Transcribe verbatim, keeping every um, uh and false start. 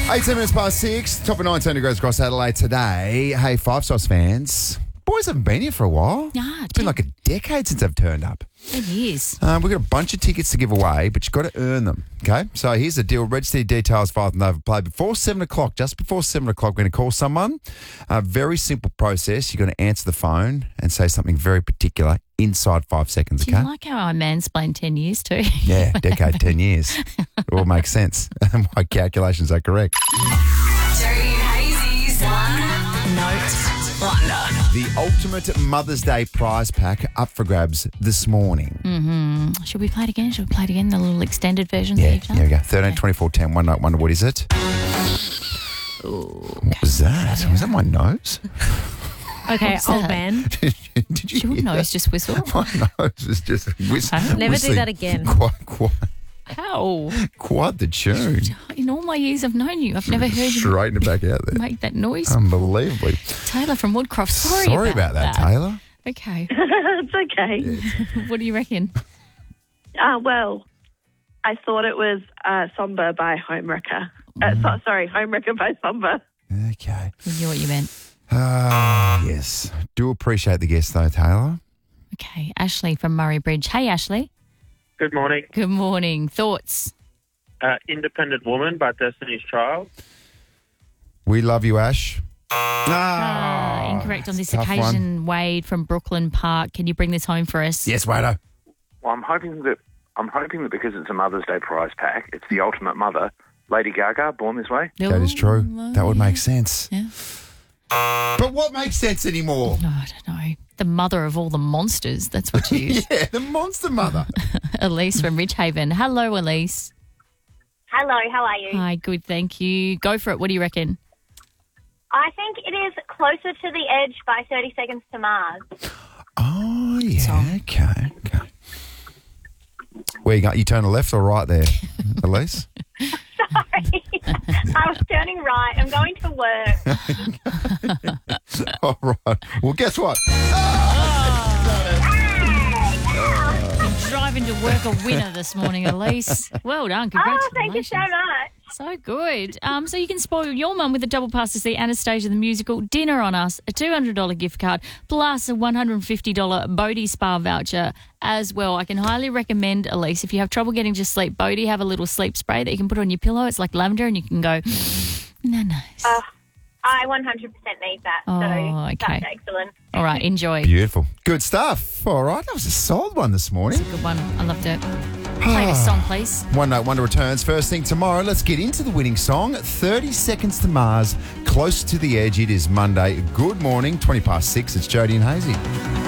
eighteen minutes past six, top of nineteen degrees across Adelaide today. Hey, Five Sauce fans, boys haven't been here for a while. Nah, it's been like a decade since they've turned up. Ten years. Um, we've got a bunch of tickets to give away, but you've got to earn them, okay? So here's the deal. Register your details via the Nova Play. Before seven o'clock, just before seven o'clock, we're going to call someone. A very simple process. You're going to answer the phone and say something very particular inside five seconds, Do okay? you like how I mansplained ten years too? Yeah, decade, ten years. It all makes sense. My calculations are correct. Jody and Hazy's One Note Wonder. The ultimate Mother's Day prize pack up for grabs this morning. Mm-hmm. Should we play it again? Should we play it again? The little extended version Yeah, that you've done? here we go. thirteen, twenty-four, ten, one night wonder. What is it? Ooh, What was that? Was that my nose? Okay, What's old that? man. Did you Your hear nose that? just whistle. My nose was just whistling. Never do that again. Quite, quite, How? quite the tune. In all my years I've known you, I've never heard you Straighten it back out there. make that noise. Unbelievably. Taylor from Woodcroft, sorry, Sorry about, that, Taylor. Okay. It's okay. What do you reckon? Uh, well, I thought it was uh, Somber by Homewrecker. Uh, so, sorry, Homewrecker by Somber. Okay. You knew what you meant. Ah, yes. Do appreciate the guest though, Taylor. Okay, Ashley from Murray Bridge. Hey, Ashley. Good morning. Good morning. Thoughts? Uh, Independent Woman by Destiny's Child. We love you, Ash. Ah, incorrect on this tough occasion. Wade from Brooklyn Park. Can you bring this home for us? Yes, Wado. Well, I'm hoping that I'm hoping that because it's a Mother's Day prize pack, it's the ultimate mother. Lady Gaga, Born This Way. That is true. Oh, That would yeah. make sense. Yeah. But what makes sense anymore? Oh, I don't know. The mother of all the monsters. That's what you use. Yeah, the monster mother. Elise from Ridgehaven. Hello, Elise. Hello, how are you? Hi, good, thank you. Go for it. What do you reckon? I think it is Closer to the Edge by thirty Seconds to Mars. Oh, yeah. Okay. Okay. Where you go? You turn left or right there, Elise? Sorry. I was turning right. I'm going to work. All right. Well, guess what? You're driving to work a winner this morning, Elise. Well done. Oh, Congratulations. thank you so much. So good. Um, so you can spoil your mum with a double pass to see Anastasia the Musical, dinner on us, a two hundred dollars gift card, plus a one hundred fifty dollars Bodhi Spa voucher as well. I can highly recommend, Elise, if you have trouble getting to sleep, Bodhi have a little sleep spray that you can put on your pillow. It's like lavender and you can go, no, nice. Uh, I one hundred percent need that. Oh, so okay. That's excellent. All right, enjoy. Beautiful. Good stuff. All right. That was a solid one this morning. Good one. I loved it. Play this song, please. One Note Wonder returns first thing tomorrow. Let's get into the winning song. thirty Seconds to Mars, Close to the Edge. It is Monday. Good morning. twenty past six. It's Jody and Hazy.